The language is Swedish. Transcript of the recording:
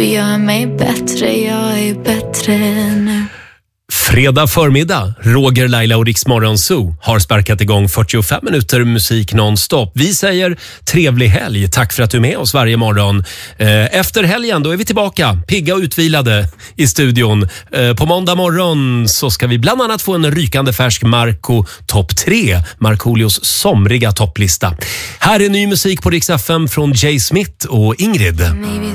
Du gör mig bättre, jag är bättre nu. Fredag förmiddag, Roger, Laila och Rix Morgon Zoo har sparkat igång 45 minuter musik nonstop. Vi säger trevlig helg. Tack för att du är med oss varje morgon. Efter helgen då är vi tillbaka, pigga och utvilade i studion. På måndag morgon så ska vi bland annat få en rykande färsk Marco topp 3. Markoolios somriga topplista. Här är ny musik på Rix FM från Jay Smith och Ingrid.